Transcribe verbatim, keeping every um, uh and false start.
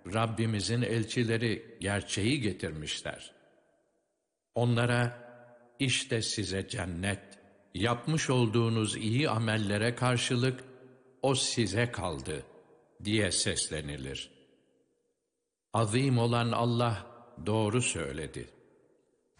Rabbimizin elçileri gerçeği getirmişler. Onlara, işte size cennet, yapmış olduğunuz iyi amellere karşılık o size kaldı diye seslenilir. Azim olan Allah doğru söyledi.